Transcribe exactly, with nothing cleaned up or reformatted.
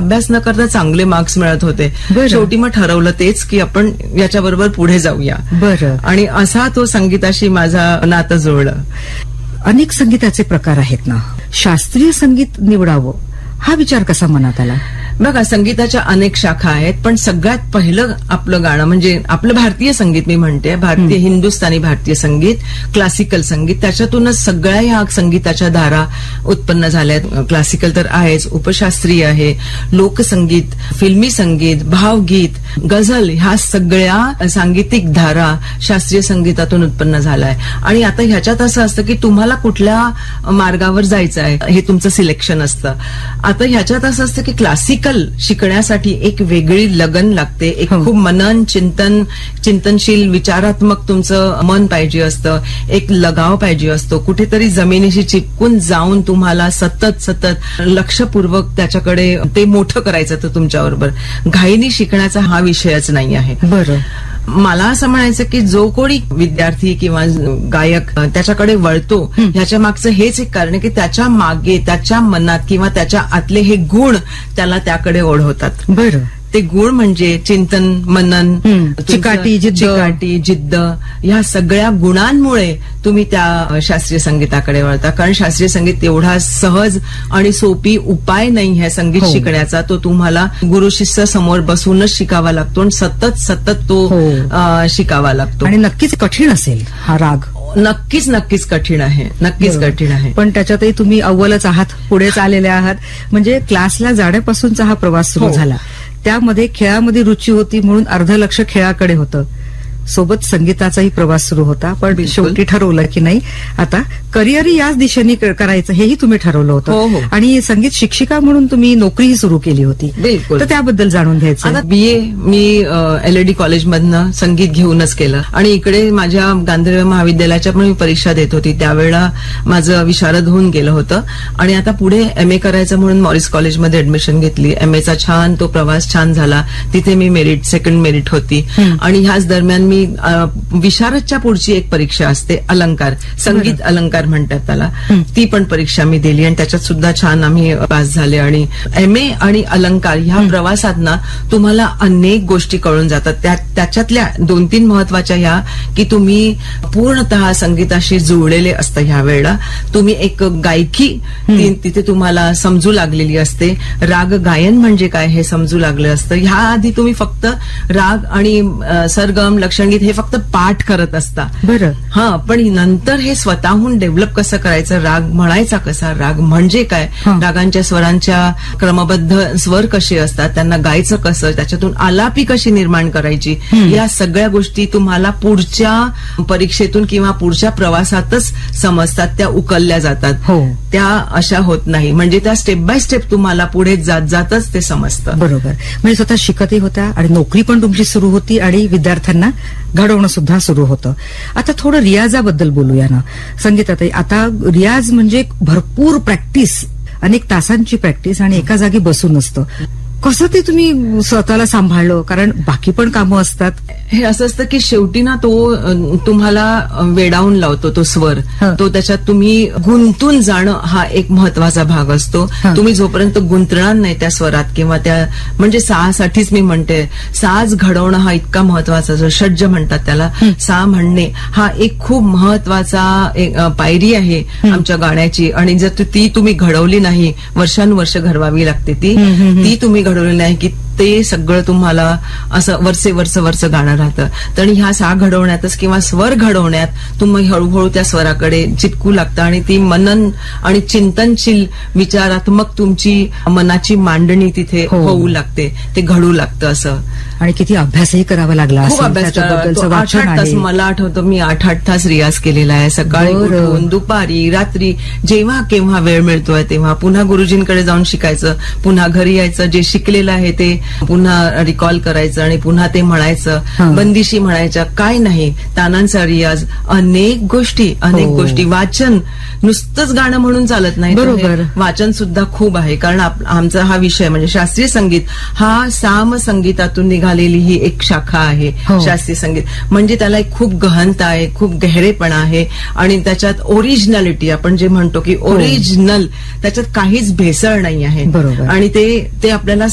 अभ्यास न करता चांगले मार्क्स मिळत होते. शेवटी मग ठरवलं तेच की आपण याच्याबरोबर पुढे जाऊया. बरं. आणि असा तो संगीताशी माझा नातं जुळलं. अनेक संगीताचे प्रकार आहेत ना, शास्त्रीय संगीत निवडावं हा विचार कसा मनात आला? बघा, संगीताच्या अनेक शाखा आहेत, पण सगळ्यात पहिलं आपलं गाणं म्हणजे आपलं भारतीय संगीत, मी म्हणते भारतीय हिंदुस्थानी भारतीय संगीत, क्लासिकल संगीत. त्याच्यातूनच सगळ्या ह्या संगीताच्या धारा उत्पन्न झाल्यात. क्लासिकल तर आहेच, उपशास्त्रीय आहे, लोकसंगीत, फिल्मी संगीत, भावगीत, गझल, ह्या सगळ्या सांगीतिक धारा शास्त्रीय संगीतातून उत्पन्न झालाय. आणि आता ह्याच्यात असं असतं की तुम्हाला कुठल्या मार्गावर जायचं आहे हे तुमचं सिलेक्शन असतं. आता ह्याच्यात असं असतं की क्लासिक शिकण्यासाठी एक वेगळी लगन लागते, एक खूप मनन चिंतन चिंतनशील विचारात्मक तुमचं मन पाहिजे असतं, एक लगाव पाहिजे असतो, कुठेतरी जमिनीशी चिपकून जाऊन तुम्हाला सतत सतत लक्षपूर्वक त्याच्याकडे ते मोठं करायचं तर तुमच्याबरोबर. घाईनी शिकण्याचा हा विषयच नाही आहे. बरं. मला असं म्हणायचं की जो कोणी विद्यार्थी किंवा गायक त्याच्याकडे वळतो ह्याच्या मागचं हेच एक कारण आहे की त्याच्या मागे त्याच्या मनात किंवा त्याच्या आतले हे गुण त्याला त्याकडे ओढवतात. बरं. ते गुण म्हणजे चिंतन, मनन, चिकाटी, जिद्द चिकाटी जिद्द ह्या सगळ्या गुणांमुळे तुम्ही त्या शास्त्रीय संगीताकडे वळता. कारण शास्त्रीय संगीत एवढा सहज आणि सोपी उपाय नाही आहे संगीत हो. शिकण्याचा. तो तुम्हाला गुरु शिष्य समोर बसूनच शिकावा लागतो आणि सतत सतत तो हो. शिकावा लागतो. आणि नक्कीच कठीण असेल हा राग. नक्कीच नक्कीच कठीण आहे, नक्कीच कठीण आहे. पण त्याच्यातही तुम्ही अव्वलच आहात, पुढेच आलेले आहात. म्हणजे क्लासला जाण्यापासूनचा हा प्रवास सुरू हो. झाला. त्यामध्ये खेळामध्ये रुची होती म्हणून अर्ध लक्ष खेळाकडे होतं. सोबत संगीताचाही प्रवास सुरू होता. पण शेवटी ठरवलं की नाही, आता करिअर याच दिशेने करायचं हेही तुम्ही ठरवलं होतं. हो हो. आणि संगीत शिक्षिका म्हणून तुम्ही नोकरीही सुरू केली होती. बिलकुल. तर त्याबद्दल जाणून घ्यायचं. बीए मी एलएडी कॉलेजमधनं संगीत घेऊनच केलं आणि इकडे माझ्या गांधर्व महाविद्यालयाच्या पण मी परीक्षा देत होती. त्यावेळेला माझं विशारद होऊन गेलं होतं आणि आता पुढे एमए करायचं म्हणून मॉरिस कॉलेजमध्ये ऍडमिशन घेतली. एमएचा छान तो प्रवास छान झाला. तिथे मी मेरिट सेकंड मेरिट होती. आणि ह्याच दरम्यान मी विशारदच्या पुढची एक परीक्षा असते, अलंकार, संगीत अलंकार म्हणतात त्याला, ती पण परीक्षा मी दिली आणि त्याच्यात सुद्धा छान आम्ही पास झाले. आणि एमए आणि अलंकार ह्या प्रवासात ना तुम्हाला अनेक गोष्टी कळून जातात. त्याच्यातल्या दोन तीन महत्वाच्या ह्या की तुम्ही पूर्णतः संगीताशी जुळलेले असतं. ह्या वेळेला तुम्ही एक गायकी तिथे तुम्हाला समजू लागलेली असते. राग गायन म्हणजे काय हे समजू लागलं असतं. ह्या आधी तुम्ही फक्त राग आणि सरगम लक्षण हे फक्त पाठ करत असता. बरं. हा, पण नंतर हे स्वतःहून डेव्हलप कसं करायचं, राग म्हणायचा कसा, राग म्हणजे काय, रागांच्या स्वरांच्या क्रमबद्ध स्वर कसे असतात, त्यांना गायचं कसं, त्याच्यातून आलापी कशी निर्माण करायची, या सगळ्या गोष्टी तुम्हाला पुढच्या परीक्षेतून किंवा पुढच्या प्रवासातच समजतात, त्या उकलल्या जातात. हो. त्या अशा होत नाही. म्हणजे त्या स्टेप बाय स्टेप तुम्हाला पुढे जात जातच ते समजतं. बरोबर. म्हणजे स्वतः शिकतही होत्या आणि नोकरी पण तुमची सुरू होती आणि विद्यार्थ्यांना घडवणं सुद्धा सुरू होतं. आता थोडं रियाजाबद्दल बोलूया ना. संगीतातही आता रियाज म्हणजे भरपूर प्रॅक्टिस, अनेक तासांची प्रॅक्टिस आणि एका जागी बसून असतं. कसं ते तुम्ही स्वतःला सांभाळलं, कारण बाकी पण कामं असतात. हे असं असतं की शेवटी ना तो तुम्हाला वेडावून लावतो तो स्वर, तो त्याच्यात तुम्ही गुंतून जाणं हा एक महत्वाचा भाग असतो. तुम्ही जोपर्यंत गुंतणार नाही त्या स्वरात किंवा त्या म्हणजे साहासाठीच मी म्हणते, साज घडवणं हा इतका महत्वाचा असतो. षड्ज म्हणतात त्याला. सा म्हणणे हा एक खूप महत्वाचा पायरी आहे आमच्या गाण्याची. आणि जर ती तुम्ही घडवली नाही, वर्षानुवर्ष घडवावी लागते ती ती तुम्ही घडवली नाही की ते सगळं तुम्हाला असं वर्षे वर्ष वर्ष गाणं राहतं. तर ह्या सा घडवण्यातच किंवा स्वर घडवण्यात तुम्ही हळूहळू त्या स्वराकडे चिटकू लागता आणि ती मनन आणि चिंतनशील विचारात्मक तुमची मनाची मांडणी तिथे हो. होऊ लागते, ते घडू लागतं असं. आणि किती अभ्यासही करावा लागला. खूप अभ्यास. आठ आठ तास मला आठवतं मी आठ आठ तास रियाज केलेला आहे. सकाळी उठून दुपारी रात्री जेव्हा केव्हा वेळ मिळतोय तेव्हा पुन्हा गुरुजींकडे जाऊन शिकायचं, पुन्हा घरी यायचं, जे शिकलेलं आहे ते पुन्हा रिकॉल करायचं आणि पुन्हा ते म्हणायचं. बंदिशी म्हणायच्या काय नाही, तानांचा रियाज, अनेक गोष्टी अनेक हो. गोष्टी. वाचन नुसतंच गाणं म्हणून चालत नाही, बरोबर, वाचन सुद्धा खूप आहे. कारण आमचा हा विषय म्हणजे शास्त्रीय संगीत हा साम संगीतातून निघालेली ही एक शाखा आहे. हो. शास्त्रीय संगीत म्हणजे त्याला एक खूप गहनता आहे, खूप गहरेपणा आहे आणि त्याच्यात ओरिजिनॅलिटी आपण जे म्हणतो की ओरिजिनल, त्याच्यात काहीच भेसळ नाही आहे. बरोबर. आणि ते ते आपल्याला